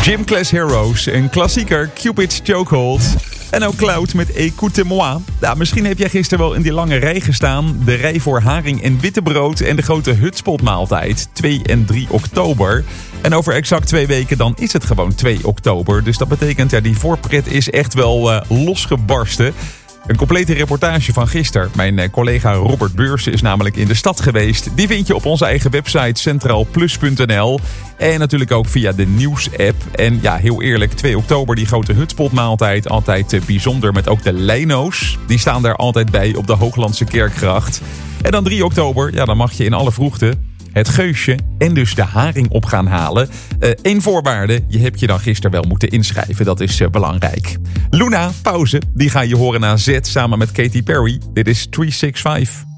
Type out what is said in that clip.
Gym Class Heroes, een klassieker, Cupid's Chokehold. En ook Cloud met Écoutez-moi. Nou, misschien heb jij gisteren wel in die lange rij gestaan. De rij voor haring en wittebrood en de grote hutspotmaaltijd. 2 en 3 oktober. En over exact 2 weken dan is het gewoon 2 oktober. Dus dat betekent, die voorpret is echt wel losgebarsten. Een complete reportage van gisteren. Mijn collega Robert Beursen is namelijk in de stad geweest. Die vind je op onze eigen website centraalplus.nl. En natuurlijk ook via de nieuws-app. En ja, heel eerlijk, 2 oktober die grote hutspotmaaltijd. Altijd bijzonder met ook de Leino's. Die staan daar altijd bij op de Hooglandse Kerkgracht. En dan 3 oktober, dan mag je in alle vroegte het geusje en dus de haring op gaan halen. Eén voorwaarde, je hebt je dan gisteren wel moeten inschrijven. Dat is belangrijk. Luna, pauze, die ga je horen na Z samen met Katy Perry. Dit is 365.